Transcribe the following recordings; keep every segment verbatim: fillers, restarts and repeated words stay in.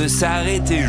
de s'arrêter.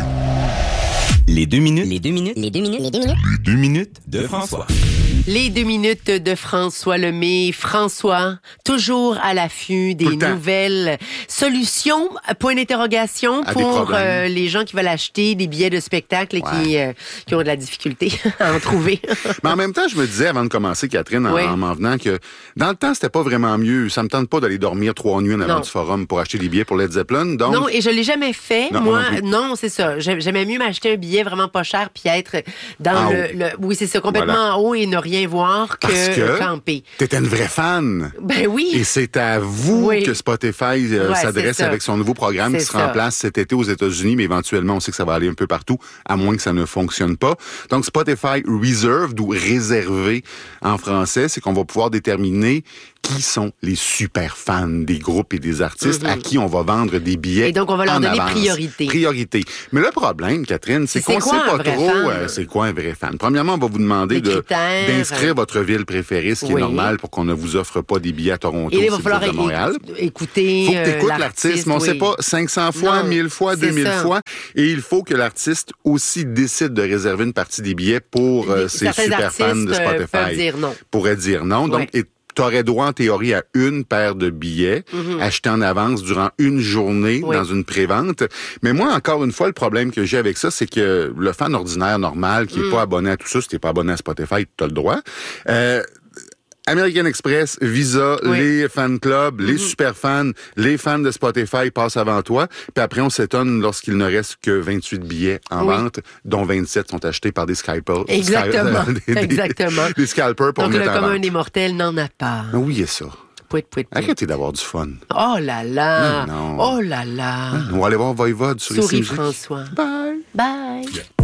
Les deux minutes. Les deux minutes. Les deux minutes. Les deux minutes. Les deux minutes de François. Les deux minutes de François Lemay. François, toujours à l'affût des nouvelles solutions, point d'interrogation, à pour euh, les gens qui veulent acheter des billets de spectacle et ouais. qui, euh, qui ont de la difficulté à en trouver. Mais en même temps, je me disais avant de commencer, Catherine, en, oui. en m'en venant, que dans le temps, c'était pas vraiment mieux. Ça me tente pas d'aller dormir trois nuits en avant non. du forum pour acheter des billets pour Led Zeppelin. Donc... Non, et je l'ai jamais fait. Non, moi, non, non c'est ça. J'aimais mieux m'acheter un billet vraiment pas cher puis être dans en le, le... Oui, c'est ça, complètement voilà. en haut et ne rien voir que, Parce que camper. T'étais une vraie fan. Ben oui. Et c'est à vous oui. que Spotify euh, ouais, s'adresse avec son nouveau programme c'est qui sera ça. en place cet été aux États-Unis, mais éventuellement, on sait que ça va aller un peu partout, à moins que ça ne fonctionne pas. Donc, Spotify Reserved ou réservé en français, c'est qu'on va pouvoir déterminer qui sont les super fans des groupes et des artistes mm-hmm. à qui on va vendre des billets. Et donc, on va leur en donner avance. priorité. Priorité. Mais le problème, Catherine, c'est, c'est qu'on ne sait pas trop euh, c'est quoi un vrai fan. Premièrement, on va vous demander de, d'inscrire votre ville préférée, ce qui oui. est normal pour qu'on ne vous offre pas des billets à Toronto et là, il va si falloir vous êtes à Montréal. Écouter Il faut que tu écoutes euh, l'artiste, l'artiste, mais on ne oui. sait pas cinq cents fois, non, mille fois, deux mille ça. fois. Et il faut que l'artiste aussi décide de réserver une partie des billets pour euh, ses super fans de Spotify. Dire non. Pourrait dire non. Donc, ouais. tu aurais droit, en théorie, à une paire de billets mm-hmm. achetés en avance durant une journée oui. dans une prévente. Mais moi, encore une fois, le problème que j'ai avec ça, c'est que le fan ordinaire normal, qui n'est mm. pas abonné à tout ça, si t'es pas abonné à Spotify, tu as le droit. Euh, American Express, Visa, oui. les fan clubs, mm-hmm. les super fans, les fans de Spotify passent avant toi. Puis après, on s'étonne lorsqu'il ne reste que vingt-huit billets en oui. vente, dont vingt-sept sont achetés par des scalpers. Exactement. Sky, des, Exactement. Des, des scalpers pour donc, mettre le en commun vente. des mortels n'en a pas. Oui, il y a ça. Pouit, pouit, pouit. Arrêtez d'avoir du fun. Oh là là. Non. Oh là là. On va aller voir Voivode sur Souris Ici François. Bye. Bye. Yeah.